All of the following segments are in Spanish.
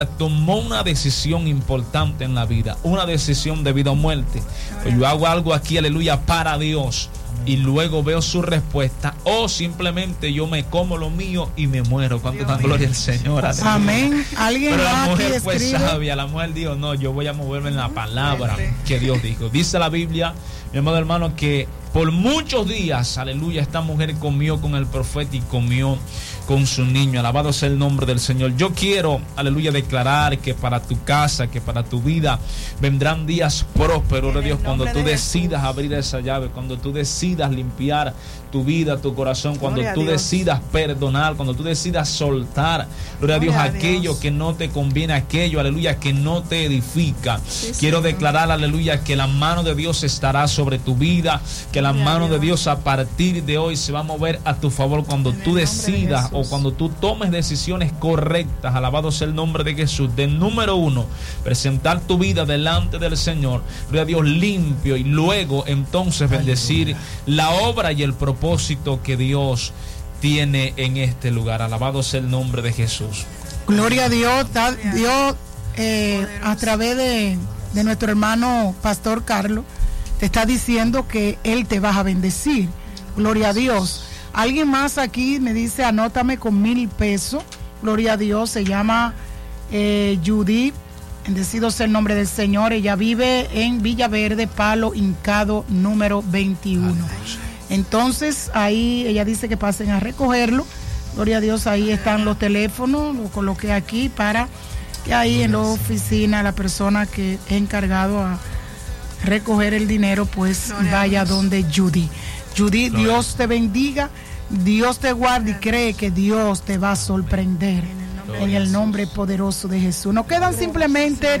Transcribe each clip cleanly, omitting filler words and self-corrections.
tomó una decisión importante en la vida, una decisión de vida o muerte. Pues yo hago algo aquí, aleluya, para Dios, y luego veo su respuesta, o simplemente yo me como lo mío y me muero. Cuando dan gloria al Señor, aleluya. Amén. Alguien Pero la más mujer aquí fue escribe. sabia, la mujer dijo, no, yo voy a moverme en la palabra que Dios dijo. Dice la Biblia, mi amado hermano, que por muchos días, aleluya, esta mujer comió con el profeta y comió con su niño. Alabado sea el nombre del Señor. Yo quiero, aleluya, declarar que para tu casa, que para tu vida vendrán días prósperos de Dios, cuando tú decidas abrir esa llave, cuando tú decidas limpiar tu vida, tu corazón, cuando tú decidas perdonar, cuando tú decidas soltar, gloria a Dios, aquello que no te conviene, aquello, aleluya, que no te edifica. Quiero declarar, aleluya, que la mano de Dios estará sobre tu vida, que la mano de Dios a partir de hoy se va a mover a tu favor cuando tú decidas o cuando tú tomes decisiones correctas. Alabado sea el nombre de Jesús. De número 1, presentar tu vida delante del Señor, gloria a Dios, limpio, y luego entonces bendecir la obra y el propósito que Dios tiene en este lugar. Alabado sea el nombre de Jesús. Gloria a Dios. Dios a través de nuestro hermano Pastor Carlos te está diciendo que Él te va a bendecir. Gloria a Dios. Alguien más aquí me dice, anótame con 1,000 pesos. Gloria a Dios. Se llama Judith. Bendecido sea el nombre del Señor. Ella vive en Villaverde, Palo Hincado, número 21. Entonces ahí ella dice que pasen a recogerlo. Gloria a Dios. Ahí están los teléfonos. Lo coloqué aquí para que ahí en la oficina la persona que es encargado a recoger el dinero, pues vaya donde Judy. Judy, Dios te bendiga, Dios te guarde, y cree que Dios te va a sorprender en el nombre poderoso de Jesús. Nos quedan simplemente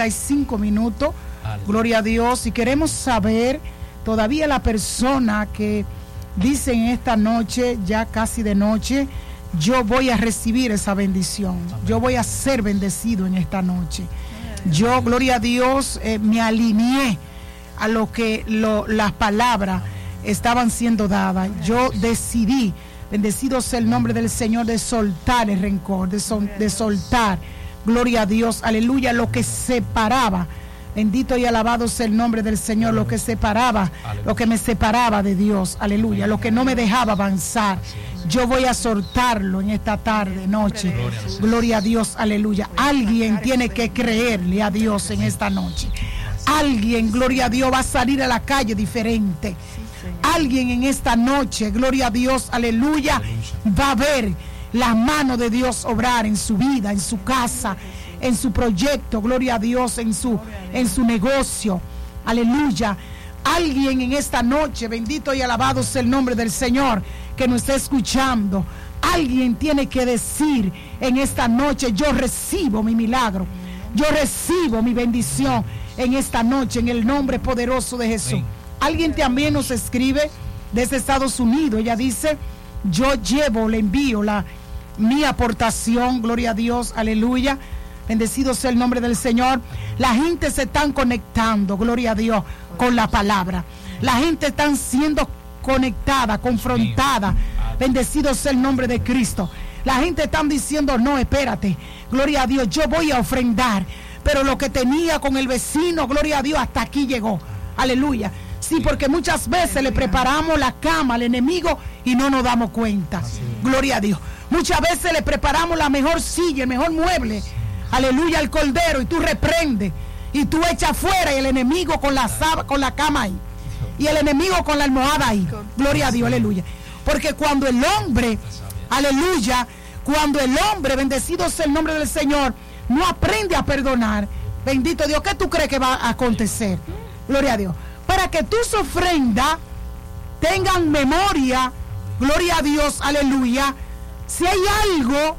35 minutos. Gloria a Dios. Y queremos saber todavía la persona que dice en esta noche, ya casi de noche, yo voy a recibir esa bendición. Yo voy a ser bendecido en esta noche. Yo, gloria a Dios, me alineé a lo que las palabras estaban siendo dadas. Yo decidí, bendecido sea el nombre del Señor, de soltar el rencor, de soltar, gloria a Dios, aleluya, lo que separaba. Bendito y alabado sea el nombre del Señor, lo que separaba, lo que me separaba de Dios, aleluya, lo que no me dejaba avanzar. Yo voy a soltarlo en esta tarde, noche. Gloria a Dios, aleluya. Alguien tiene que creerle a Dios en esta noche. Alguien, gloria a Dios, va a salir a la calle diferente. Alguien en esta noche, gloria a Dios, aleluya, va a ver la mano de Dios obrar en su vida, en su casa, en su proyecto, gloria a Dios, en su negocio, aleluya. Alguien en esta noche, bendito y alabado sea el nombre del Señor, que nos está escuchando. Alguien tiene que decir en esta noche, yo recibo mi milagro, yo recibo mi bendición en esta noche, en el nombre poderoso de Jesús. Alguien también nos escribe desde Estados Unidos. Ella dice, yo le envío mi aportación, gloria a Dios, aleluya. Bendecido sea el nombre del Señor. La gente se están conectando, gloria a Dios, con la palabra. La gente está siendo conectada, confrontada. Bendecido sea el nombre de Cristo. La gente está diciendo, no, espérate, gloria a Dios, yo voy a ofrendar, pero lo que tenía con el vecino, gloria a Dios, hasta aquí llegó. Aleluya. Sí, porque muchas veces le preparamos la cama al enemigo y no nos damos cuenta. Gloria a Dios. Muchas veces le preparamos la mejor silla, el mejor mueble, aleluya, al cordero, y tú reprendes y tú echas fuera, y el enemigo con la cama ahí, y el enemigo con la almohada ahí. Gloria a Dios, aleluya. Porque cuando el hombre, aleluya, cuando el hombre, bendecido sea el nombre del Señor, no aprende a perdonar, bendito Dios, ¿qué tú crees que va a acontecer? Gloria a Dios. Para que tus ofrendas tengan memoria, gloria a Dios, aleluya. Si hay algo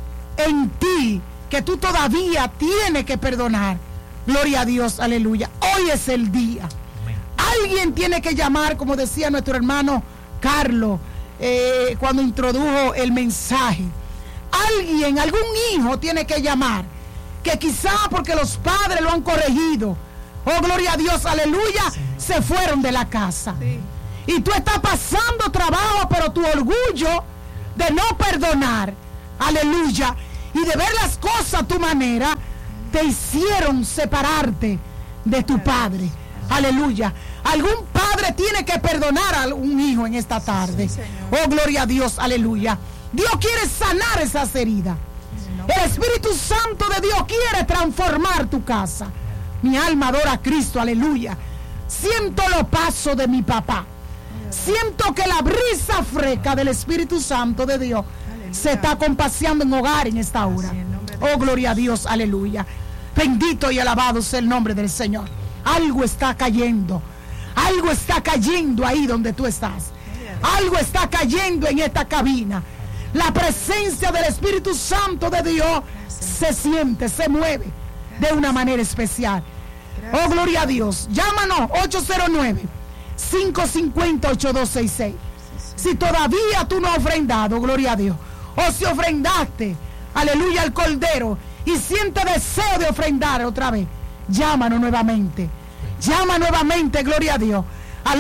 en ti que tú todavía tienes que perdonar, gloria a Dios, aleluya, hoy es el día. Alguien tiene que llamar, como decía nuestro hermano Carlos cuando introdujo el mensaje. Alguien, algún hijo tiene que llamar, que quizá porque los padres lo han corregido, oh gloria a Dios, aleluya, se fueron de la casa. Y tú estás pasando trabajo, pero tu orgullo de no perdonar, aleluya, y de ver las cosas a tu manera, te hicieron separarte de tu padre. Aleluya. Algún padre tiene que perdonar a un hijo en esta tarde. Oh, gloria a Dios, aleluya. Dios quiere sanar esas heridas. El Espíritu Santo de Dios quiere transformar tu casa. Mi alma adora a Cristo, aleluya. Siento los pasos de mi papá. Siento que la brisa fresca del Espíritu Santo de Dios se está compaseando en hogar en esta hora. Oh, gloria a Dios, aleluya. Bendito y alabado sea el nombre del Señor. Algo está cayendo. Algo está cayendo ahí donde tú estás. Algo está cayendo en esta cabina. La presencia del Espíritu Santo de Dios se siente, se mueve de una manera especial. Oh, gloria a Dios. Llámanos 809-550-8266. Si todavía tú no has ofrendado, gloria a Dios, o si ofrendaste, aleluya, al Cordero y siente deseo de ofrendar otra vez, llámanos nuevamente. Llama nuevamente, gloria a Dios, al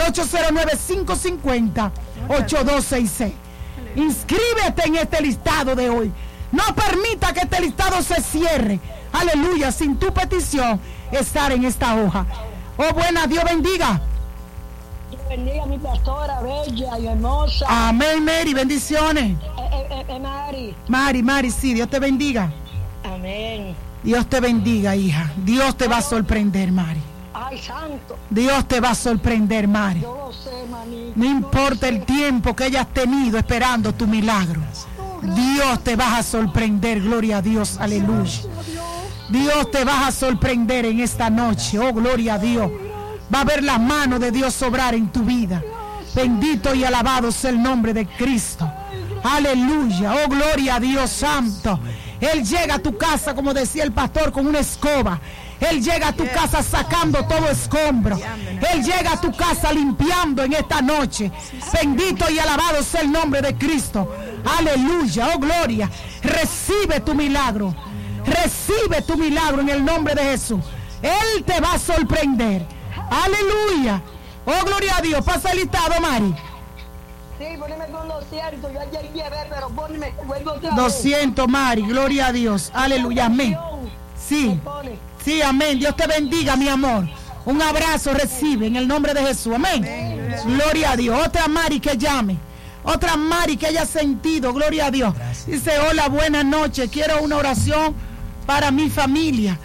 809-550-8266. Inscríbete en este listado de hoy. No permita que este listado se cierre, aleluya, sin tu petición estar en esta hoja. Oh, buena, Dios bendiga. Dios bendiga a mi pastora bella y hermosa. Amén, Mary, bendiciones. Mari, sí, Dios te bendiga. Amén. Dios te bendiga, hija. Dios te va a sorprender, Mari. Ay, santo. Dios te va a sorprender, Mari. Yo lo sé, manito. No importa el tiempo que hayas tenido esperando tu milagro. Dios te va a sorprender, gloria a Dios, aleluya. Dios te va a sorprender en esta noche, oh, gloria a Dios. Va a ver la mano de Dios obrar en tu vida. Bendito y alabado sea el nombre de Cristo. Aleluya, oh, gloria a Dios santo. Él llega a tu casa, como decía el pastor, con una escoba. Él llega a tu casa sacando todo escombro. Él llega a tu casa limpiando en esta noche. Bendito y alabado sea el nombre de Cristo. Aleluya, oh, gloria. Recibe tu milagro. Recibe tu milagro en el nombre de Jesús. Él te va a sorprender. Aleluya. Oh, gloria a Dios. Pasa el listado, Mari. Sí, poneme con 200. Yo ayer llevé, pero poneme, vuelvo otra vez. 200, Mari. Gloria a Dios. Aleluya. Amén. Sí. Sí, amén. Dios te bendiga, mi amor. Un abrazo recibe en el nombre de Jesús. Amén. Gloria a Dios. Otra Mari que llame. Otra Mari que haya sentido. Gloria a Dios. Dice, hola, buenas noches. Quiero una oración para mi familia.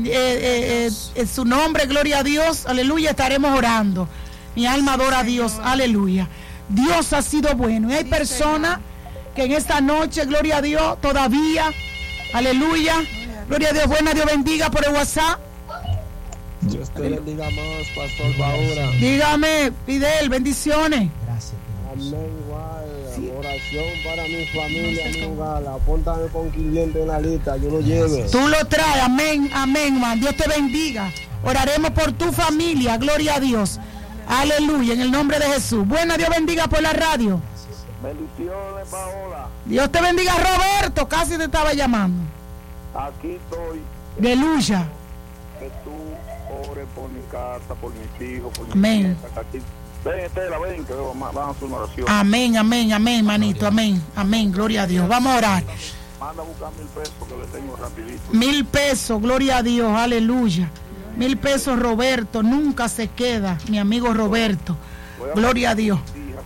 En su nombre, gloria a Dios. Aleluya, estaremos orando. Mi alma adora a Dios. Aleluya. Dios ha sido bueno. Y hay personas que en esta noche, gloria a Dios, todavía, aleluya, gloria a Dios, buena, Dios bendiga por el WhatsApp. Dios te bendiga más, Pastor Paola. Dígame, Fidel, bendiciones. Gracias. Amén, igual. Sí. Oración para mi familia, mi hogar. Apóntame con 500 en la lista, yo lo llevo. Tú lo traes, amén, amén, man. Dios te bendiga. Oraremos por tu familia, gloria a Dios. Aleluya, en el nombre de Jesús. Buena, Dios bendiga por la radio. Bendiciones, Paola. Dios te bendiga, Roberto. Casi te estaba llamando. Aquí estoy. Aleluya. Que tú ores por mi casa, por mis hijos, por amén. Mi casa. Ven, Estela, ven, que van a hacer una oración. Amén, amén, amén, manito, amén, amén, gloria a Dios. Vamos a orar. Manda a buscar 1,000 pesos que le tengo rapidito. 1,000 pesos, gloria a Dios, aleluya. 1,000 pesos, Roberto, nunca se queda, mi amigo Roberto. Gloria a Dios.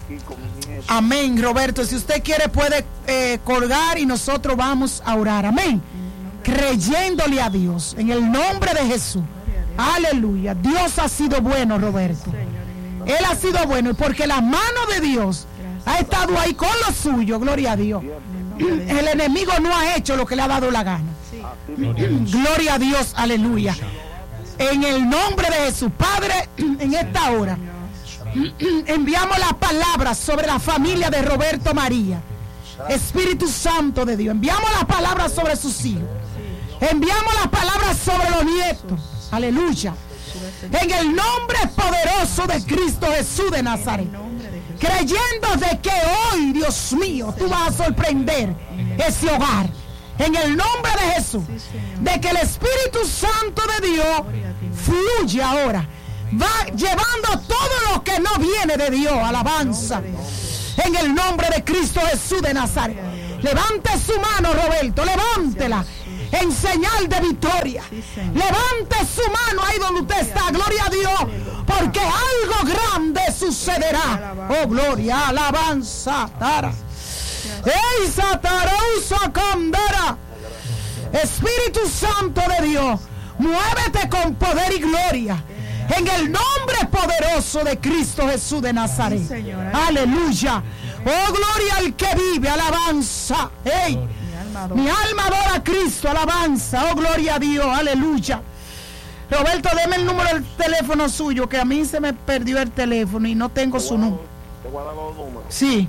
Amén, Roberto. Si usted quiere puede colgar y nosotros vamos a orar. Amén. Creyéndole a Dios en el nombre de Jesús. Aleluya. Dios ha sido bueno, Roberto. Él ha sido bueno y porque la mano de Dios ha estado ahí con lo suyo, gloria a Dios. El enemigo no ha hecho lo que le ha dado la gana. Gloria a Dios, aleluya. En el nombre de Jesús, Padre, en esta hora enviamos las palabras sobre la familia de Roberto María. Espíritu Santo de Dios, enviamos las palabras sobre sus hijos. Enviamos las palabras sobre los nietos. Aleluya. En el nombre poderoso de Cristo Jesús de Nazaret. Creyendo de que hoy, Dios mío, tú vas a sorprender ese hogar. En el nombre de Jesús. De que el Espíritu Santo de Dios fluye ahora. Va llevando todo lo que no viene de Dios. Alabanza. En el nombre de Cristo Jesús de Nazaret. Levante su mano, Roberto, levántela en señal de victoria. Levante su mano ahí donde usted está, gloria a Dios, porque algo grande sucederá. Oh, gloria, alabanza, tara. ¡Ey, Satarosa Candara! Espíritu Santo de Dios, muévete con poder y gloria en el nombre poderoso de Cristo Jesús de Nazaret. Aleluya. Oh, gloria al que vive, alabanza. ¡Ey! Mi alma adora a Cristo, alabanza. Oh, gloria a Dios, aleluya. Roberto, deme el número del teléfono suyo, que a mí se me perdió el teléfono y no tengo su número. ¿Te voy a dar los números? Sí.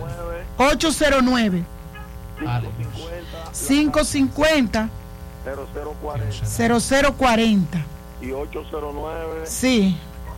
809 550 0040 y 809 sí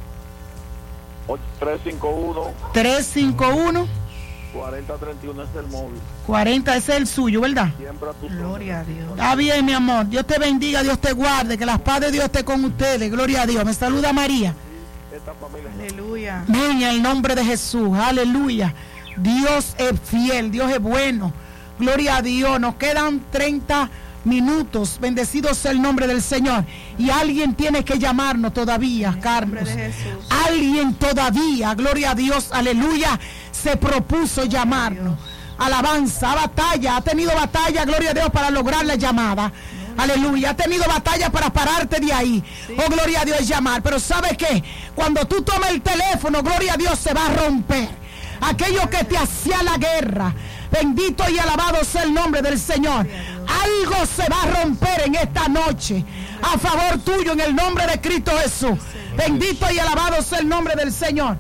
351 4031 es el móvil. 40, ese es el suyo, ¿verdad? Siempre a tu Gloria a Dios. Está bien, mi amor. Dios te bendiga, Dios te guarde, que la paz de Dios esté con ustedes. Gloria a Dios. Me saluda María. esta familia. Aleluya. Ven en el nombre de Jesús. Aleluya. Dios es fiel, Dios es bueno. Gloria a Dios. Nos quedan 30 minutos. Bendecido sea el nombre del Señor. Y alguien tiene que llamarnos todavía, Carlos. Alguien todavía, gloria a Dios, aleluya, se propuso llamarnos. Alabanza, batalla, ha tenido batalla, gloria a Dios, para lograr la llamada. Aleluya, ha tenido batalla para pararte de ahí. Oh, gloria a Dios, llamar. Pero ¿sabe qué? Cuando tú tomas el teléfono, gloria a Dios, se va a romper aquello que te hacía la guerra. Bendito y alabado sea el nombre del Señor. Algo se va a romper en esta noche a favor tuyo en el nombre de Cristo Jesús. Bendito y alabado sea el nombre del Señor.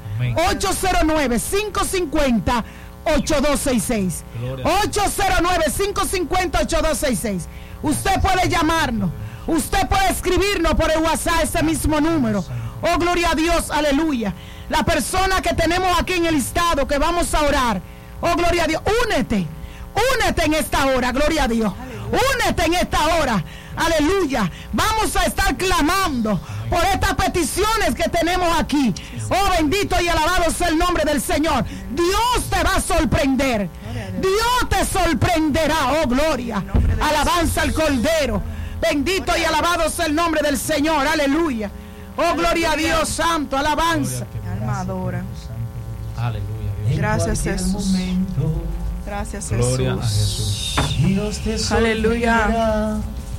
809-550-8266. 809-550-8266. Usted puede llamarnos. Usted puede escribirnos por el WhatsApp ese mismo número. Oh, gloria a Dios, aleluya. La persona que tenemos aquí en el listado que vamos a orar. Oh, gloria a Dios. Únete en esta hora, gloria a Dios. Únete en esta hora, aleluya. Vamos a estar clamando por estas peticiones que tenemos aquí. Oh, bendito y alabado sea el nombre del Señor. Dios te va a sorprender. Dios te sorprenderá, oh gloria. Alabanza al Cordero. Bendito y alabado sea el nombre del Señor, aleluya. Oh, gloria a Dios, santo, alabanza. Alma adora. Aleluya. Gracias, Jesús. Gracias, Gloria a Jesús. Jesús. Aleluya.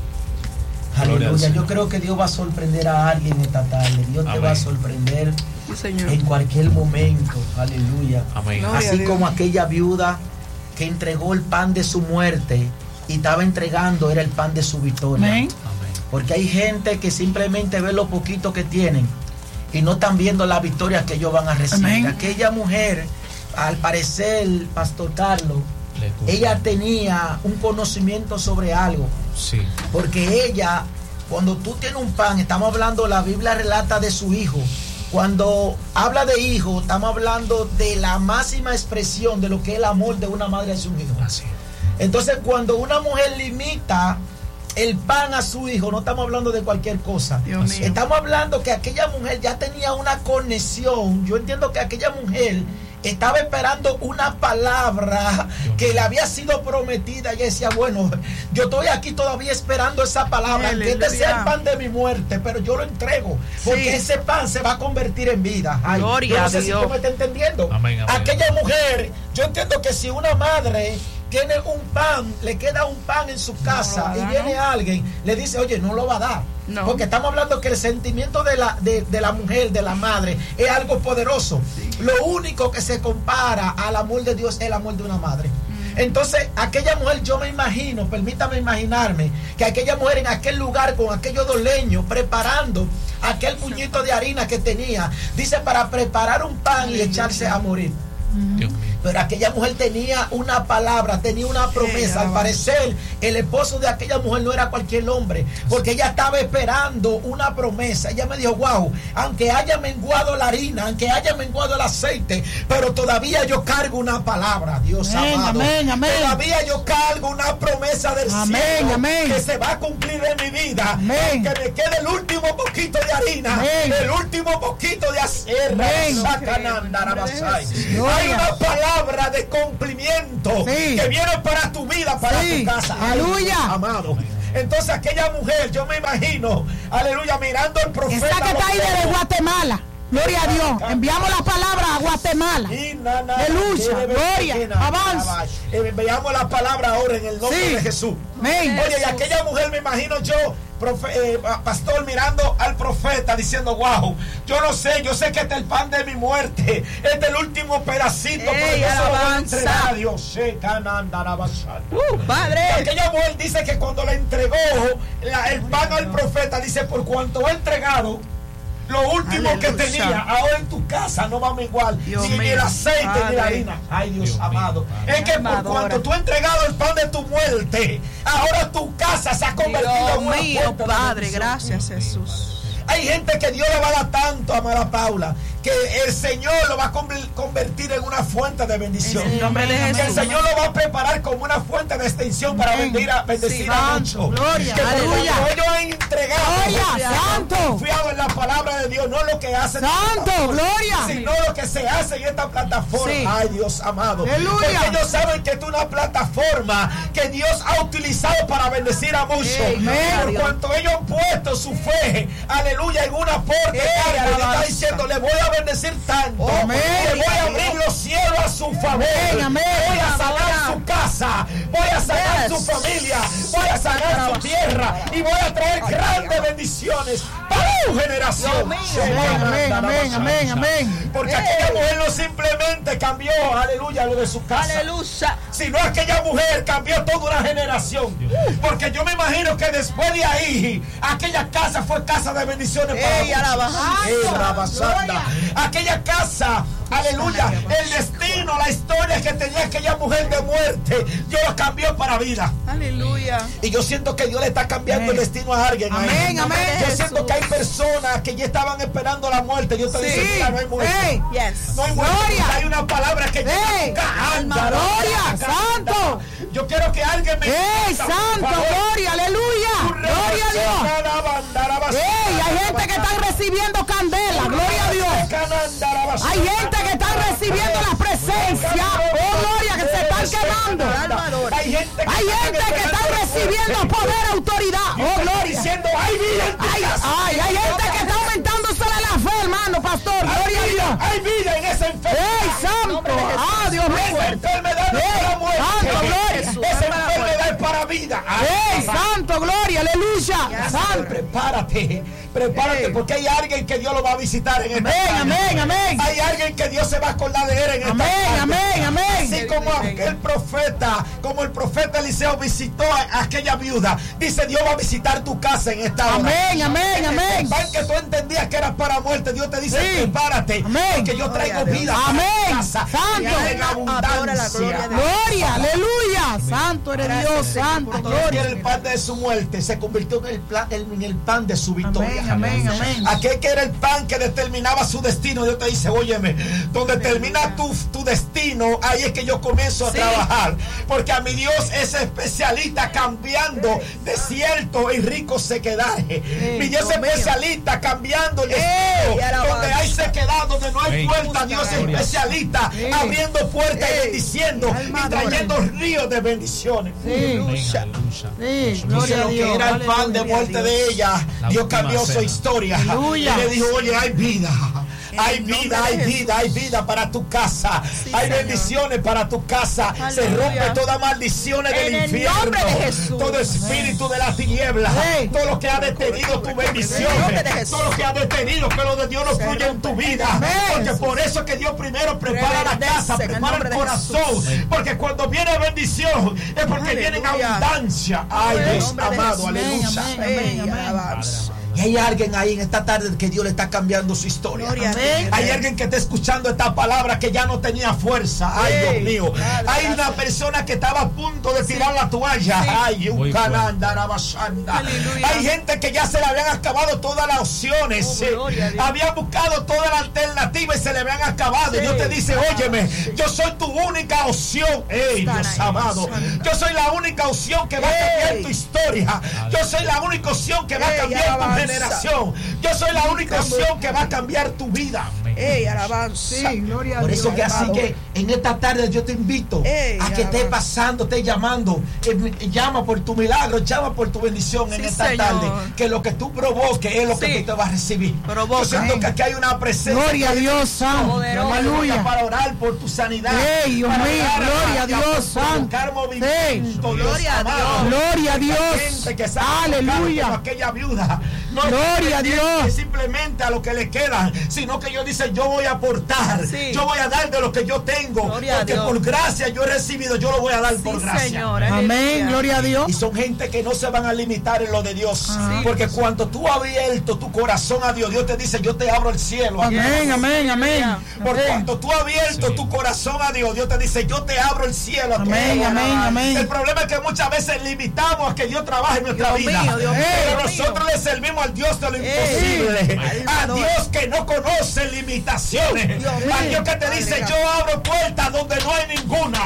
Aleluya. Yo creo que Dios va a sorprender a alguien esta tarde. Dios te va a sorprender Sí, Señor. en cualquier momento. Aleluya. Amén. Gloria a Así Dios. como aquella viuda que entregó el pan de su muerte y estaba entregando era el pan de su victoria. Amén. Porque hay gente que simplemente ve lo poquito que tienen y no están viendo la victoria que ellos van a recibir. Amén. Aquella mujer, al parecer, Pastor Carlos, ella tenía un conocimiento sobre algo. Sí. Porque ella, cuando tú tienes un pan, estamos hablando, la Biblia relata de su hijo. Cuando habla de hijo, estamos hablando de la máxima expresión de lo que es el amor de una madre a su hijo. Así. Entonces, cuando una mujer limita el pan a su hijo, no estamos hablando de cualquier cosa. Dios mío. Estamos hablando que aquella mujer ya tenía una conexión. Yo entiendo que aquella mujer estaba esperando una palabra que le había sido prometida. Y decía, bueno, yo estoy aquí todavía esperando esa palabra, que este sea el pan de mi muerte, pero yo lo entrego, porque ese pan se va a convertir en vida. Ay, Gloria yo no a sé si Dios. tú me estás entendiendo. Amén, amén. Aquella mujer, yo entiendo que si una madre tiene un pan, le queda un pan en su casa lo va a y dar, viene ¿no? alguien, le dice, oye, no lo va a dar. No. Porque estamos hablando que el sentimiento de la mujer, de la madre, es algo poderoso. Lo único que se compara al amor de Dios es el amor de una madre. Entonces, aquella mujer, yo me imagino, permítame imaginarme, que aquella mujer en aquel lugar con aquellos dos leños, preparando aquel puñito de harina que tenía, dice, para preparar un pan y echarse a morir. Dios mío. Pero aquella mujer tenía una palabra, tenía una promesa. Al parecer, el esposo de aquella mujer no era cualquier hombre, porque ella estaba esperando una promesa. Ella me dijo, wow, aunque haya menguado la harina, aunque haya menguado el aceite, pero todavía yo cargo una palabra, Dios Amén, amado. amén, amén. Todavía yo cargo una promesa del Amén, cielo amén. que se va a cumplir en mi vida. Amén. Que me quede el último poquito de harina, Amén. el último poquito de aceite. Amén. Sacananda, Rabasai. Gloria. Hay una palabra palabra de cumplimiento Sí. que viene para tu vida, para Sí. tu casa. Aleluya. Dios amado. Entonces aquella mujer, yo me imagino, aleluya, mirando al profeta. Esa que está ahí a los desde ojos. Guatemala. Gloria a Dios. Enviamos la palabra a Guatemala. Aleluya. Gloria. Avanza. Veamos la palabra ahora en el nombre Sí. de Jesús. Amén. Oye, y aquella mujer, me imagino yo, pastor, mirando al profeta diciendo, wow, yo no sé, yo sé que este es el pan de mi muerte, este es el último pedacito, pero yo se lo voy a entregar a Dios. Padre. Aquella mujer dice que cuando le entregó el pan al profeta, dice, por cuanto he entregado lo último que Aleluya. tenía, ahora en tu casa no vamos igual, Dios ni mío, el aceite ni la Padre. harina. Ay, Dios, Dios amado. mío, Es que por Amadora. cuanto tú has entregado el pan de tu muerte, ahora tu casa se ha convertido Dios en una mío, fuente de Padre, bendición. gracias Jesús. Hay gente que Dios le va a dar tanto, amada Paula, que el Señor lo va a convertir en una fuente de bendición. En el nombre de Que el Jesús. Señor lo va a preparar como una fuente de extensión para Amén. bendecir Sí, a santo, muchos. gloria, Que aleluya. cuando ellos han entregado, Gloria, santo. confiado en la palabra de Dios, no lo que hacen, Santo, gloria. sino lo que se hace en esta plataforma. Sí. Ay, Dios amado. Aleluya. Porque ellos saben que es una plataforma que Dios ha utilizado para bendecir a muchos. Amén. Por cuanto ellos han puesto su fe, aleluya, en una puerta. Dios está alabanza. diciendo, le voy a bendecir tanto. Amén. Le voy a abrir los cielos a su favor. Amén, amén. Voy a sanar su casa. Voy a sanar Yes. su familia. Voy a sanar su tierra. Y voy a traer grandes bendiciones para su generación. Dios mío. Amén, amén, amén, amén. Porque aquella mujer no simplemente cambió, aleluya, lo de su casa, Aleluya. sino aquella mujer cambió toda una generación. Porque yo me imagino que después de ahí, aquella casa fue casa de bendiciones para Ey, muchos. alabanza. Ey, rabasanda. Aquella casa, aleluya, el destino, la historia que tenía aquella mujer de muerte, Dios la cambió para vida. Aleluya. Y yo siento que Dios le está cambiando el destino a alguien. ahí. Amén, amén. Yo Jesús. siento que hay personas que ya estaban esperando la muerte. Yo te Sí. digo, mira, no hay muerte. Ey. Yes. No hay muerte, Gloria. porque hay una palabra que llega Ey. a tu casa. Alma, Anda, gloria, anda, santo. anda. Yo quiero que alguien me ¡Ey, entienda, por santo! favor. ¡Gloria, aleluya! ¡Gloria a Dios! ¡Ey! Hay gente que está recibiendo candela, gloria a Dios. Hay gente que está recibiendo la presencia, oh gloria, que se están quemando. Hay gente que está recibiendo poder, autoridad, oh gloria. diciendo, hay vida en tu Ay, casa. ay, hay gente que está aumentándose la fe, hermano, pastor, gloria a Dios. Hay vida en esa enfermedad. ¡Ey, santo! ¡Ah, Dios mío! Esa enfermedad no es para muerte. santo, gloria. Esa enfermedad es para vida. ¡Ey, santo, gloria, aleluya! ¡Santo! Prepárate, porque hay alguien que Dios lo va a visitar en esta Amén, tarde. amén, amén. Hay alguien que Dios se va a acordar de él en esta Amén, tarde. amén, amén. Así como aquel profeta, como el profeta Eliseo visitó a aquella viuda, dice, Dios va a visitar tu casa en esta hora. Amén, amén, El amén. pan que tú entendías que era para muerte, Dios te dice, Sí. prepárate, Amén. porque yo traigo Gloria a vida Dios. para Amén. tu casa. Santo. Vida en Adora la gloria abundancia. de Gloria, aleluya. Santo eres Gracias, Dios, Señor, santo, por todo. Aquel que gloria. era el pan de su muerte se convirtió en el pan de su victoria. Amén, amén, amén. Aquel que era el pan que determinaba su destino, Dios te dice, óyeme, donde termina tu destino, ahí es que yo comienzo a trabajar, porque a mi Dios es especialista cambiando desierto y rico sequedaje. Mi Dios es Dios mío. especialista cambiando el destino, alabanza. donde hay sequedad, donde no hay Ey. puerta, Dios es Gloria. especialista abriendo puertas y bendiciendo Alma y trayendo ríos de bendiciones. Sí, Aleluya. sí, Dice gloria a lo que Dios. era el pan de aleluya. muerte de ella. La Dios última cambió su cena. historia. Aleluya. Y le dijo, oye, hay vida. Hay el vida, nombre hay de vida, hay vida para tu casa. Sí, Hay Señor. bendiciones para tu casa. Se Aleluya. rompe toda maldiciones del En el infierno. nombre de Jesús. Todo espíritu de las tinieblas. Sí. Todo lo que ha detenido tu bendición. En el nombre de Jesús. Todo lo que ha detenido que lo de Dios no Se fluya en tu rompe. vida. Amén. Porque por eso que Dios primero prepara la Reverdece casa, en el prepara nombre el de corazón. Jesús. Porque cuando viene bendición es porque viene en Aleluya. abundancia. Ay, En el Dios nombre de amado, Jesús. aleluya. Amén, Ey, amén. alabanza. Y hay alguien ahí en esta tarde que Dios le está cambiando su historia. Gloria a Amén. Dios. Hay alguien que está escuchando esta palabra que ya no tenía fuerza. Ay, Ey, Dios mío. Padre, Hay una gracias. persona que estaba a punto de tirar la toalla. Sí. Ay, un Muy cananda, arabashanda. Aleluya. Hay gente que ya se le habían acabado todas las opciones. Oh, gloria a Dios. Habían buscado todas las alternativas y se le habían acabado. Y Sí. Dios te dice, óyeme, yo soy tu única opción. Ey, Están Dios ahí, amado. Santa. Yo soy la única opción que va a cambiar Ey. tu historia. Yo soy la única opción que va a Ey, cambiar tu alabanza. generación. Yo soy la única opción que va a cambiar tu vida. Ey, alabanza. Sí, gloria a Por Dios. eso que así amado. que En esta tarde yo te invito a que estés pasando, estés llamando. Llama por tu milagro, llama por tu bendición en esta tarde. Que lo que tú provoques es lo que tú te vas a recibir. Yo siento que aquí hay una presencia. Gloria a Dios, santo. Aleluya. Para orar por tu sanidad. Dios mío, gloria a Dios, santo. Gloria a Dios. Gloria a Dios. Aleluya. Aquella viuda. No gloria a Dios. Simplemente a lo que le queda, sino que ellos dicen, yo voy a aportar. Yo voy a dar de lo que yo tengo. Porque por gracia yo he recibido, yo lo voy a dar por gracia. Señor, amén, gloria a Dios. Y son gente que no se van a limitar en lo de Dios. Porque cuando tú has abierto tu corazón a Dios, Dios te dice, yo te abro el cielo. Amén, amén, amén. Por cuanto tú has abierto tu corazón a Dios, Dios te dice, yo te abro el cielo. Amén, amén, amén. El problema es que muchas veces limitamos a que Dios trabaje en nuestra vida. Pero nosotros le servimos al Dios de lo imposible. A Dios que no conoce limitaciones. A Dios que te dice, yo abro puertas donde no hay ninguna.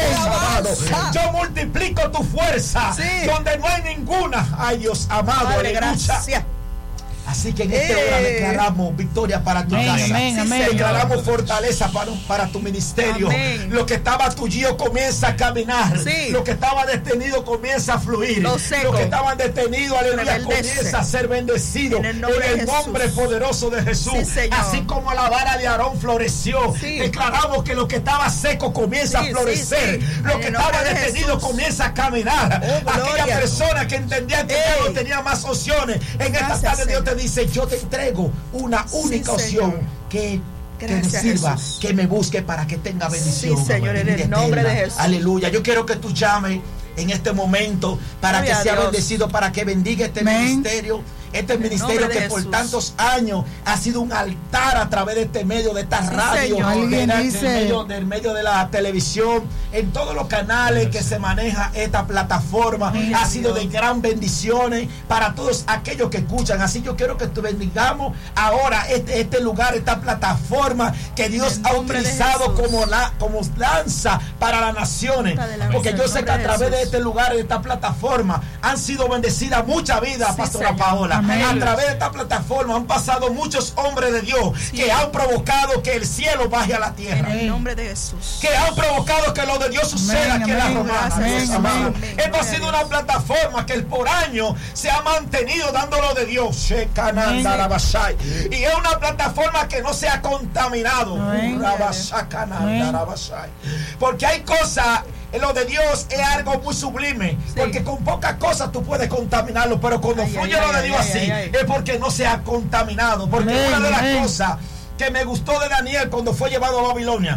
Yo multiplico tu fuerza donde no hay ninguna. Ay, Dios amado, aleluya. Así que en esta hora declaramos victoria para tu casa. Declaramos fortaleza para tu ministerio. Lo que estaba tullido comienza a caminar. Lo que estaba detenido comienza a fluir. Lo que estaba detenido, aleluya, comienza a ser bendecido. En el nombre poderoso de Jesús. Así como la vara de Aarón floreció. Declaramos que lo que estaba seco comienza a florecer. Lo que estaba detenido comienza a caminar. Aquella persona que entendía que ya no tenía más opciones, en esta tarde Dios te dice, yo te entrego una única opción que me sirva, que me busque para que tenga bendición. Sí, Señor, en el nombre de Jesús. Aleluya. Yo quiero que tú llames en este momento para que sea bendecido, para que bendiga este ministerio. Este ministerio que por tantos años ha sido un altar a través de este medio, de esta radio, del medio de la televisión, en todos los canales que se maneja esta plataforma. Ha sido de gran bendiciones para todos aquellos que escuchan. Así yo quiero que tú bendigamos ahora este lugar, esta plataforma que Dios ha utilizado como lanza para las naciones. Porque yo sé que a través de este lugar, de esta plataforma, han sido bendecidas muchas vidas, Pastora Paola. A través de esta plataforma han pasado muchos hombres de Dios que han provocado que el cielo baje a la tierra. En el nombre de Jesús. Que han provocado que lo de Dios suceda aquí en la Romana. Esto ha sido una plataforma que por años se ha mantenido dando lo de Dios. Y es una plataforma que no se ha contaminado. Porque hay cosas. Lo de Dios es algo muy sublime, porque con pocas cosas tú puedes contaminarlo, pero cuando fluye lo de Dios así, es porque no se ha contaminado. Porque una de las cosas que me gustó de Daniel cuando fue llevado a Babilonia,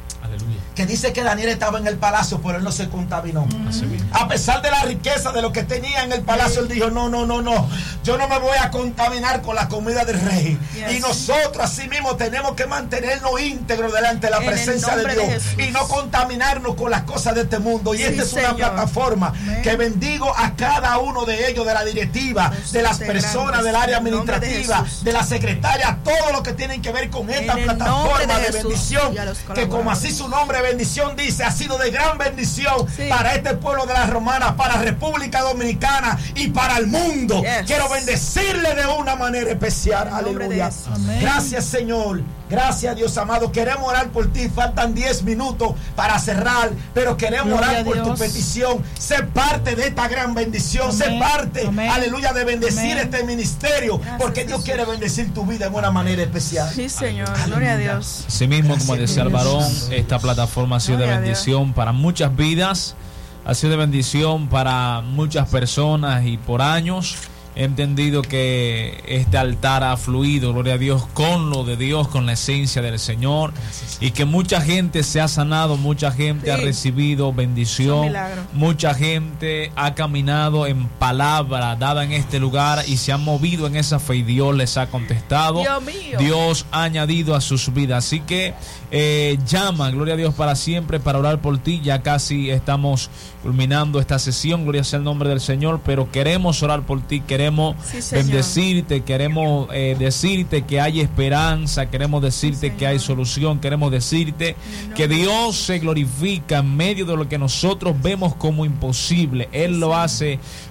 que dice que Daniel estaba en el palacio, pero él no se contaminó. A pesar de la riqueza de lo que tenía en el palacio, él dijo, no, yo no me voy a contaminar con la comida del rey. Y nosotros así mismo tenemos que mantenernos íntegros delante de la presencia de Dios y no contaminarnos con las cosas de este mundo. Y esta es una plataforma que bendigo a cada uno de ellos, de la directiva, de las personas del área administrativa, de la secretaria, todo lo que tienen que ver con esta plataforma de bendición, que como así su nombre bendición dice, ha sido de gran bendición para este pueblo de las Romanas, para República Dominicana y para el mundo. Quiero bendecirle de una manera especial. Aleluya. Gracias, Señor. Gracias, Dios amado. Queremos orar por ti. Faltan 10 minutos para cerrar, pero queremos orar por tu petición. Sé parte de esta gran bendición. Sé parte, aleluya, de bendecir este ministerio, porque Dios quiere bendecir tu vida en una manera especial. Sí, Señor. Gloria a Dios. Así mismo, como decía el varón, esta plataforma ha sido de bendición para muchas vidas, ha sido de bendición para muchas personas, y por años he entendido que este altar ha fluido, gloria a Dios, con lo de Dios, con la esencia del Señor. Gracias. Y que mucha gente se ha sanado, mucha gente ha recibido bendición, mucha gente ha caminado en palabra dada en este lugar y se ha movido en esa fe, y Dios les ha contestado. Dios ha añadido a sus vidas. Así que llama, gloria a Dios, para siempre, para orar por ti. Ya casi estamos culminando esta sesión, gloria sea el nombre del Señor, pero queremos orar por ti, queremos bendecirte, queremos decirte que hay esperanza, queremos decirte que hay solución, queremos decirte que Dios se glorifica en medio de lo que nosotros vemos como imposible. Él lo hace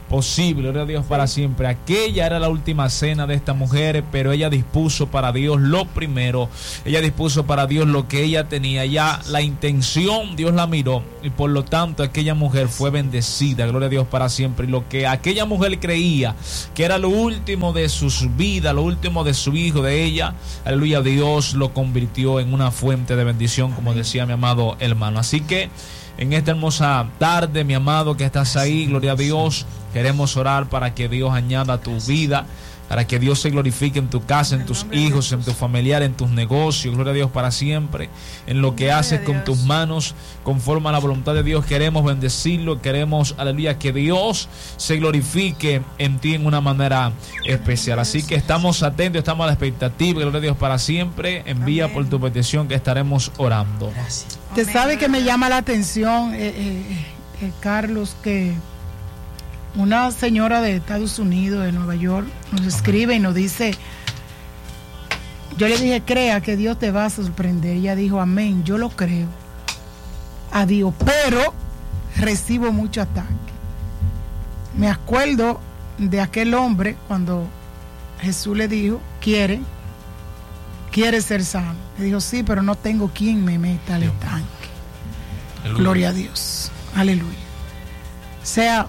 posible, gloria a Dios para siempre. Aquella era la última cena de esta mujer, pero ella dispuso para Dios lo primero, ella dispuso para Dios lo que ella tenía, ya la intención Dios la miró y por lo tanto aquella mujer fue bendecida, gloria a Dios para siempre. Y lo que aquella mujer creía que era lo último de sus vidas, lo último de su hijo, de ella, aleluya, Dios lo convirtió en una fuente de bendición, como decía mi amado hermano. Así que en esta hermosa tarde, mi amado que estás ahí, gloria a Dios, queremos orar para que Dios añada a tu vida, para que Dios se glorifique en tu casa, en tus hijos, en tu familiar, en tus negocios, gloria a Dios para siempre, en lo que haces con tus manos, conforme a la voluntad de Dios. Queremos bendecirlo, queremos, aleluya, que Dios se glorifique en ti en una manera especial. Así que estamos atentos, estamos a la expectativa, gloria a Dios para siempre. Envía por tu petición que estaremos orando. Gracias. Usted sabe que me llama la atención, Carlos, que una señora de Estados Unidos, de Nueva York, nos escribe y nos dice, yo le dije, crea que Dios te va a sorprender. Ella dijo, amén, yo lo creo, a Dios, pero recibo mucho ataque. Me acuerdo de aquel hombre cuando Jesús le dijo, quiere ser sano. Le dijo, sí, pero no tengo quien me meta al estanque. Aleluya. Gloria a Dios, aleluya. O sea,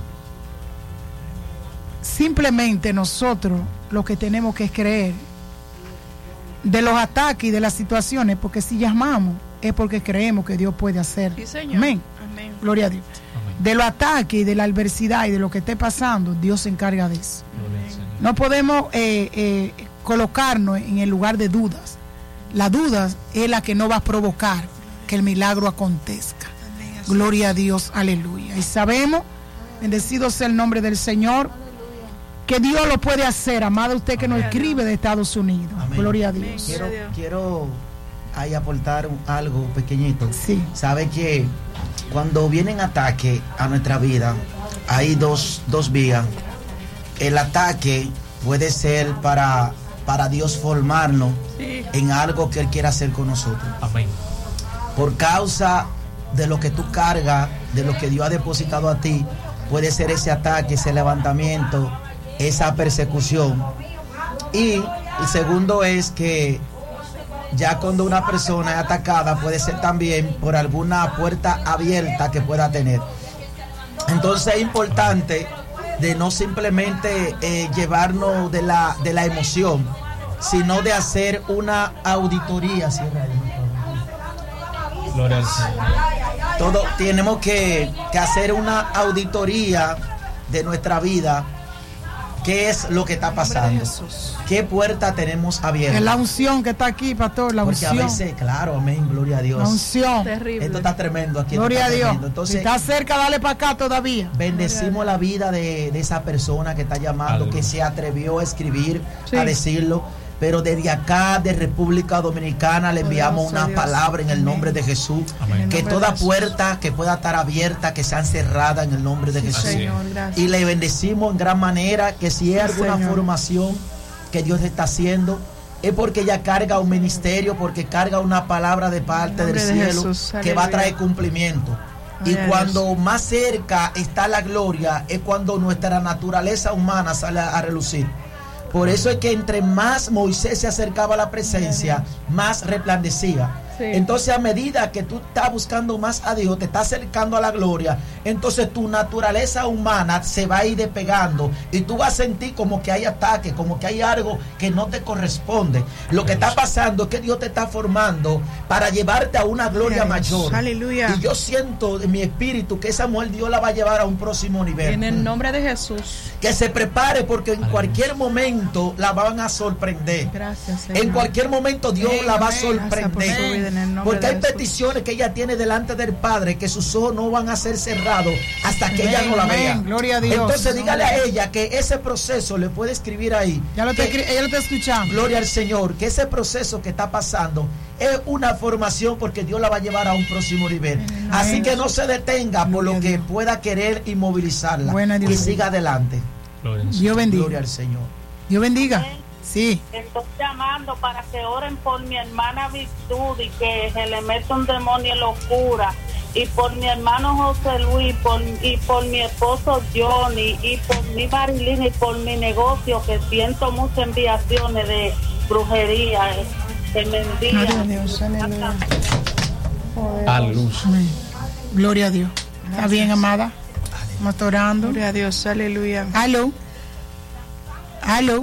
simplemente nosotros lo que tenemos que es creer de los ataques y de las situaciones, porque si llamamos es porque creemos que Dios puede hacer. Sí, Señor. Amén. Amén. Gloria a Dios. Amén. De los ataques y de la adversidad y de lo que esté pasando, Dios se encarga de eso. No podemos colocarnos en el lugar de dudas. La duda es la que no va a provocar que el milagro acontezca. Gloria a Dios, aleluya. Y sabemos, bendecido sea el nombre del Señor, que Dios lo puede hacer. Amada usted que nos escribe de Estados Unidos. Amén. Gloria a Dios. Quiero ahí aportar algo pequeñito. Sí. Sabe que cuando vienen ataques a nuestra vida, hay dos vías. El ataque puede ser para Dios formarnos en algo que Él quiere hacer con nosotros. Amén. Por causa de lo que tú cargas, de lo que Dios ha depositado a ti, puede ser ese ataque, ese levantamiento, esa persecución. Y el segundo es que ya cuando una persona es atacada, puede ser también por alguna puerta abierta que pueda tener. Entonces es importante de no simplemente llevarnos de la emoción, sino de hacer una auditoría. Gloria al Señor. Tenemos que hacer una auditoría de nuestra vida. ¿Qué es lo que está pasando? ¿Qué puerta tenemos abierta? Es la unción que está aquí, pastor, la unción. Porque a veces, claro, amén, gloria a Dios. La unción. Terrible. Esto está tremendo aquí. Gloria a Dios. Entonces, si está cerca, dale para acá todavía. Bendecimos la vida de esa persona que está llamando, aleluya, que se atrevió a escribir, a decirlo. Pero desde acá, de República Dominicana, le enviamos una palabra en el nombre de Jesús. Amén. Que toda puerta que pueda estar abierta, que sean cerradas en el nombre de Jesús. Señor, y le bendecimos en gran manera, que si hay alguna formación que Dios está haciendo, es porque ella carga un ministerio, porque carga una palabra de parte del cielo que va a traer cumplimiento. Y cuando más cerca está la gloria, es cuando nuestra naturaleza humana sale a relucir. Por eso es que entre más Moisés se acercaba a la presencia, más resplandecía. Sí. Entonces, a medida que tú estás buscando más a Dios, te estás acercando a la gloria, entonces tu naturaleza humana se va a ir despegando y tú vas a sentir como que hay ataque, como que hay algo que no te corresponde. Lo que está pasando es que Dios te está formando para llevarte a una gloria mayor. Aleluya. Y yo siento en mi espíritu que esa mujer Dios la va a llevar a un próximo nivel. En el nombre de Jesús. Que se prepare, porque en cualquier momento la van a sorprender. Gracias, Señor. En cualquier momento Dios la va a sorprender. Porque hay peticiones que ella tiene delante del Padre, que sus ojos no van a ser cerrados hasta que ella no la vea. Gloria a Dios. Entonces dígale a ella que ese proceso, le puede escribir ahí. Ella lo está escuchando. Gloria al Señor. Que ese proceso que está pasando es una formación, porque Dios la va a llevar a un próximo nivel. Así que no se detenga por lo que pueda querer inmovilizarla. Y siga adelante. Dios bendiga. Gloria al Señor. Dios bendiga. Sí. Estoy llamando para que oren por mi hermana Virtud y que se le meta un demonio en locura y por mi hermano José Luis, y por mi esposo Johnny, y por mi Marilyn, y por mi negocio, que siento muchas enviaciones de brujería, que me envían. Gloria a Dios, aleluya. A luz. Amén. Gloria a Dios. ¿Está bien, amada? Estamos orando. Gloria a Dios, aleluya. Aló. Aló.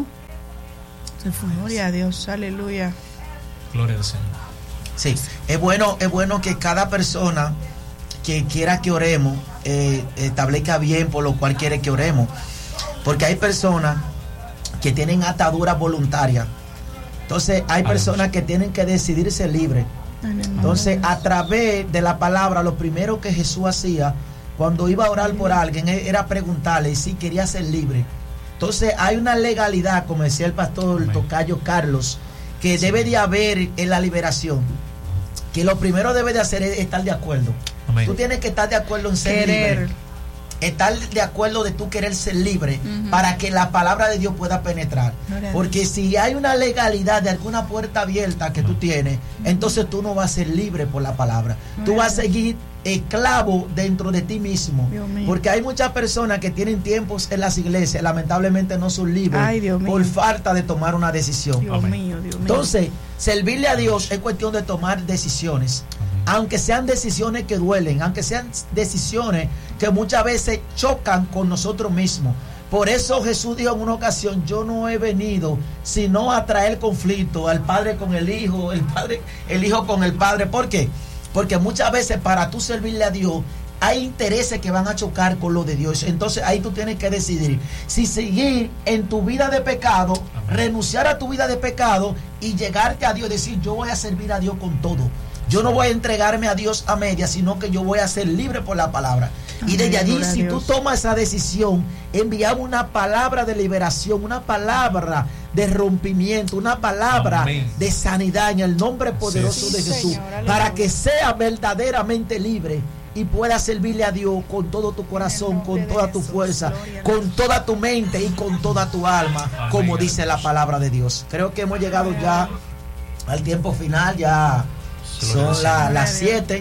Se fue. Gloria a Dios, aleluya. Gloria al Señor. Sí, es bueno que cada persona que quiera que oremos establezca bien por lo cual quiere que oremos, porque hay personas que tienen ataduras voluntarias. Entonces hay personas que tienen que decidir ser libres. Entonces, a través de la palabra, lo primero que Jesús hacía cuando iba a orar por alguien era preguntarle si quería ser libre. Entonces hay una legalidad, como decía el pastor tocayo Carlos, que debe de haber en la liberación, que lo primero debe de hacer es estar de acuerdo. Tú tienes que estar de acuerdo en ser libre, estar de acuerdo de tú querer ser libre, para que la palabra de Dios pueda penetrar. Porque si hay una legalidad de alguna puerta abierta que tú tienes, entonces tú no vas a ser libre por la palabra. Tú vas a seguir esclavo dentro de ti mismo, porque hay muchas personas que tienen tiempos en las iglesias, lamentablemente no son libres por falta de tomar una decisión. Dios mío. Entonces, servirle a Dios es cuestión de tomar decisiones, aunque sean decisiones que duelen, aunque sean decisiones que muchas veces chocan con nosotros mismos. Por eso Jesús dijo en una ocasión: yo no he venido sino a traer conflicto, al padre con el hijo, el hijo con el padre. ¿Por qué? Porque muchas veces para tú servirle a Dios hay intereses que van a chocar con lo de Dios. Entonces ahí tú tienes que decidir si seguir en tu vida de pecado, renunciar a tu vida de pecado y llegarte a Dios, decir: yo voy a servir a Dios con todo. Yo no voy a entregarme a Dios a medias, sino que yo voy a ser libre por la palabra. Y desde allí, si tú tomas esa decisión, enviamos una palabra de liberación, una palabra de rompimiento, una palabra de sanidad en el nombre poderoso de Jesús, Señor, para que sea verdaderamente libre y puedas servirle a Dios con todo tu corazón, con toda tu fuerza, con toda tu mente y con toda tu alma, como dice la palabra de Dios. Creo que hemos llegado ya al tiempo final, ya son las 7.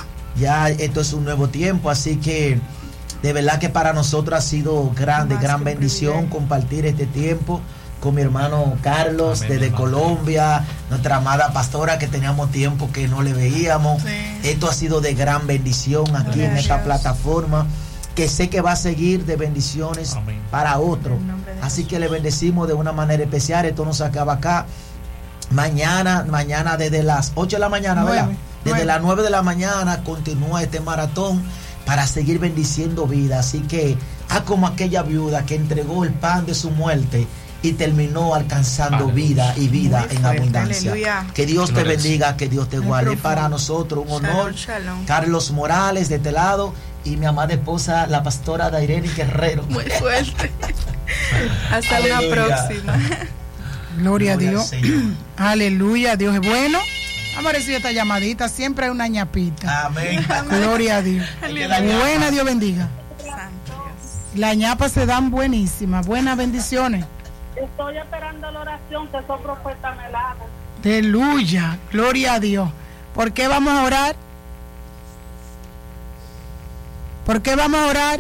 Ya esto es un nuevo tiempo, así que de verdad que para nosotros ha sido gran bendición compartir este tiempo con mi hermano Carlos desde Colombia, nuestra amada pastora que teníamos tiempo que no le veíamos. Esto ha sido de gran bendición aquí en esta plataforma, que sé que va a seguir de bendiciones para otros. Así que le bendecimos de una manera especial. Esto no se acaba acá. Mañana desde las 8 de la mañana, ¿verdad? Desde las 9 de la mañana continúa este maratón para seguir bendiciendo vidas. Así que como aquella viuda que entregó el pan de su muerte y terminó alcanzando vida y vida en abundancia. Aleluya. Que Dios te bendiga, que Dios te guarde. Para nosotros un honor. Shalom. Carlos Morales de este lado y mi amada esposa, la pastora Daireni Guerrero. Muy fuerte. Hasta una próxima. Gloria a Dios. Aleluya, Dios es bueno. Vamos a recibir esta llamadita. Siempre hay una ñapita. Amén. Gloria a Dios. Buena, Dios bendiga. Las ñapas se dan buenísimas. Buenas bendiciones. Estoy esperando la oración que esos profetas me la hagan. Aleluya. Gloria a Dios. ¿Por qué vamos a orar? ¿Por qué vamos a orar?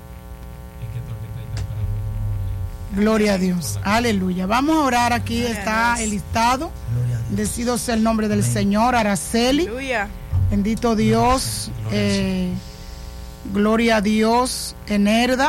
Gloria a Dios. Aleluya. Vamos a orar. Aquí está el listado. Bendecido sea el nombre del Señor. Araceli. Bendito Dios. Gloria a Dios. Enerda.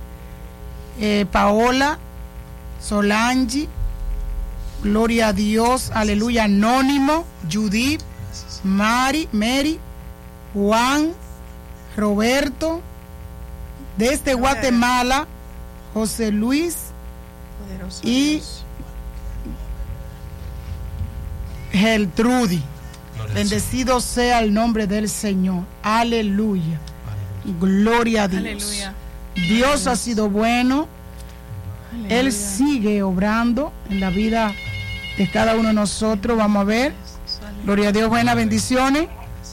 Paola. Solange. Gloria a Dios. Aleluya. Anónimo. Judith. Mary. Juan. Roberto. Desde Guatemala. José Luis. Y Geltrudi. Bendecido sea el nombre del Señor. Aleluya. Gloria a Dios. Aleluya. Dios ha sido bueno. Aleluya. Él sigue obrando en la vida de cada uno de nosotros. Vamos a ver. Gloria a Dios. Buenas bendiciones.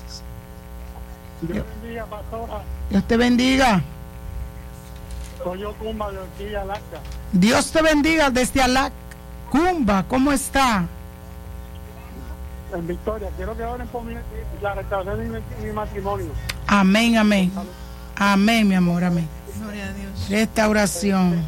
Dios bendiga, pastora. Dios te bendiga. Soy yo, Cumba, de aquí, Alaska. Dios te bendiga desde Alaska. Cumba, ¿cómo está? en Victoria. Quiero que oren por la restauración de mi matrimonio. Amén, amén. Amén, mi amor, amén. Gloria a Dios. Restauración.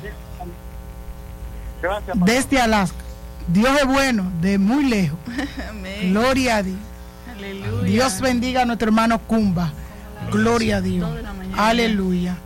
Gracias. Desde Alaska. Dios es bueno, de muy lejos. Amén. Gloria a Dios. Aleluya. Dios bendiga a nuestro hermano Cumba. Gloria a Dios. Aleluya.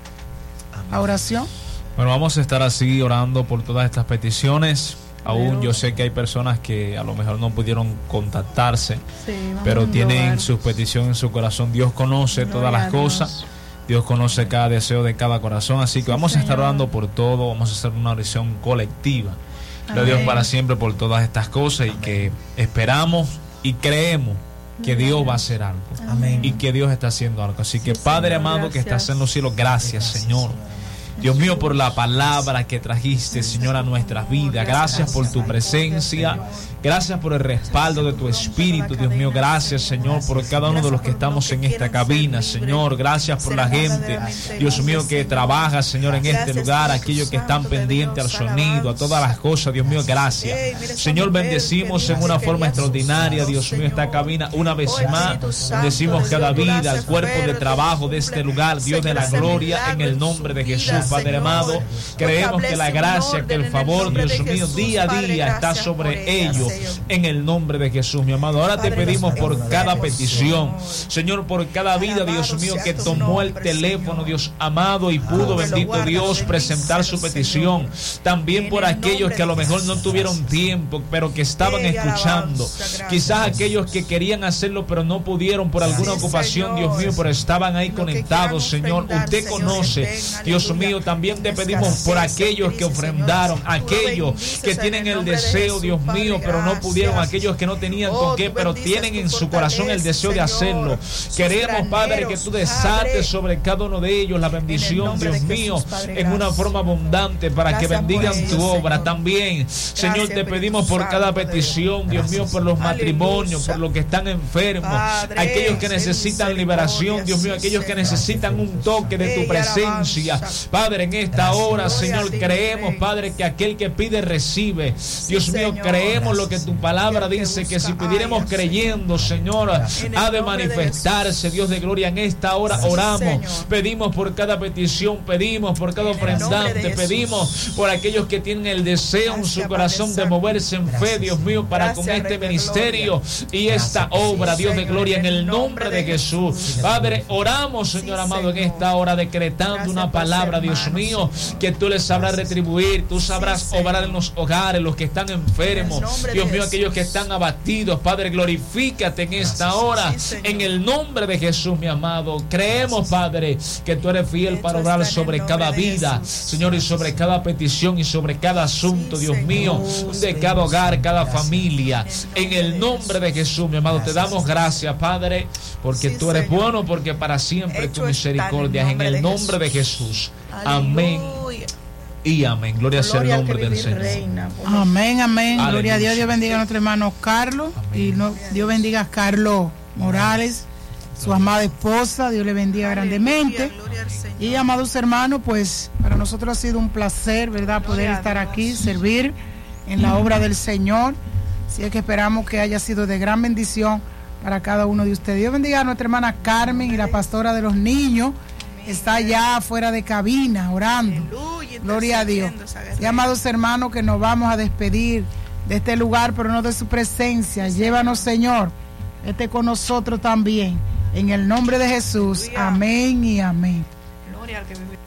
La oración. Bueno, vamos a estar así orando por todas estas peticiones. Aún yo sé que hay personas que a lo mejor no pudieron contactarse, pero tienen sus peticiones en su corazón. Dios conoce todas las cosas. Dios conoce cada deseo de cada corazón. Así que vamos a estar orando por todo. Vamos a hacer una oración colectiva. Le Dios para siempre por todas estas cosas y que esperamos y creemos que Dios va a hacer algo. Amén. Y que Dios está haciendo algo. Así que Padre amado que estás en los cielos, gracias Señor. Dios mío, por la palabra que trajiste, Señor, a nuestras vidas. Gracias por tu presencia. Gracias por el respaldo de tu Espíritu, Dios mío. Gracias, Señor, por cada uno de los que estamos en esta cabina, Señor. Gracias por la gente, Dios mío, que trabaja, Señor, en este lugar. Aquellos que están pendientes al sonido, a todas las cosas, Dios mío, gracias. Señor, bendecimos en una forma extraordinaria, Dios mío, esta cabina una vez más. Bendecimos cada vida, el cuerpo de trabajo de este lugar, Dios de la gloria, en el nombre de Jesús, Padre amado. Creemos que la gracia, que el favor, Dios mío, día a día está sobre ellos. En el nombre de Jesús, mi amado. Ahora te pedimos por cada petición, Señor, por cada vida, Dios mío, que tomó el teléfono, Dios amado, y pudo, bendito Dios, presentar su petición. También por aquellos que a lo mejor no tuvieron tiempo, pero que estaban escuchando. Quizás aquellos que querían hacerlo, pero no pudieron por alguna ocupación, Dios mío, pero estaban ahí conectados, Señor. Usted conoce, Dios mío. También te pedimos por aquellos que ofrendaron, aquellos que tienen el deseo, Dios mío, pero no pudieron, aquellos que no tenían con qué, pero tienen en su corazón el deseo de hacerlo. Queremos, Padre, que tú desates sobre cada uno de ellos la bendición, Dios mío, en una forma abundante para que bendigan tu obra. También, Señor, te pedimos por cada petición, Dios mío, por los matrimonios, por los que están enfermos, aquellos que necesitan liberación, Dios mío, aquellos que necesitan un toque de tu presencia. Padre, en esta hora, Señor, creemos, Padre, que aquel que pide recibe. Dios mío, creemos lo que tu palabra dice, que si pudiéramos creyendo, Señor, ha de manifestarse, Dios de gloria. En esta hora oramos, pedimos por cada petición, pedimos por cada ofrendante, pedimos por aquellos que tienen el deseo en su corazón de moverse en fe, Dios mío, para con este ministerio y esta obra, Dios de gloria, en el nombre de Jesús. Padre, oramos, Señor amado, en esta hora, decretando una palabra, Dios mío, que tú les sabrás retribuir, tú sabrás obrar en los hogares, los que están enfermos, Dios mío, aquellos que están abatidos. Padre, glorifícate en esta hora, en el nombre de Jesús, mi amado. Creemos, Padre, que tú eres fiel para orar sobre cada vida, Señor, y sobre cada petición y sobre cada asunto, Dios mío, de cada hogar, cada familia. En el nombre de Jesús, mi amado, te damos gracias, Padre, porque tú eres bueno, porque para siempre tu misericordia es en el nombre de Jesús. Amén. Y amén. Gloria sea el nombre del Señor. Amén, amén. Aleluya. Gloria a Dios. Dios bendiga a nuestro hermano Carlos. Y Dios bendiga a Carlos Morales, su amada esposa. Dios le bendiga grandemente. Y amados hermanos, pues para nosotros ha sido un placer, ¿verdad?, poder estar aquí, servir en la obra del Señor. Así es que esperamos que haya sido de gran bendición para cada uno de ustedes. Dios bendiga a nuestra hermana Carmen y la pastora de los niños. Está allá fuera de cabina orando. Gloria a Dios. Y amados hermanos, que nos vamos a despedir de este lugar, pero no de su presencia. Llévanos, Señor, esté con nosotros también. En el nombre de Jesús. Amén y amén. Gloria al que vive.